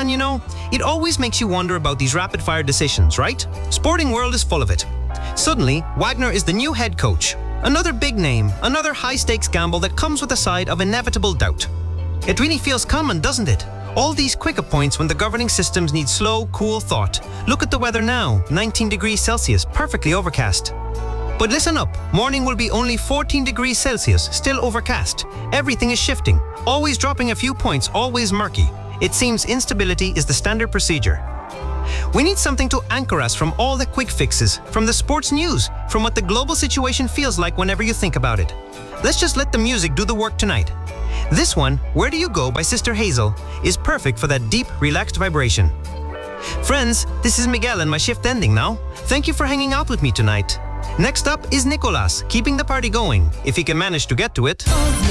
fan, it always makes you wonder about these rapid-fire decisions, right? Sporting world is full of it. Suddenly, Wagner is the new head coach. Another big name, another high-stakes gamble that comes with a side of inevitable doubt. It really feels common, doesn't it? All these quicker points when the governing systems need slow, cool thought. Look at the weather now, 19 degrees Celsius, perfectly overcast. But listen up, morning will be only 14 degrees Celsius, still overcast. Everything is shifting, always dropping a few points, always murky. It seems instability is the standard procedure. We need something to anchor us from all the quick fixes, from the sports news, from what the global situation feels like whenever you think about it. Let's just let the music do the work tonight. This one, Where Do You Go by Sister Hazel, is perfect for that deep, relaxed vibration. Friends, this is Miguel and my shift ending now. Thank you for hanging out with me tonight. Next up is Nicolas, keeping the party going, if he can manage to get to it.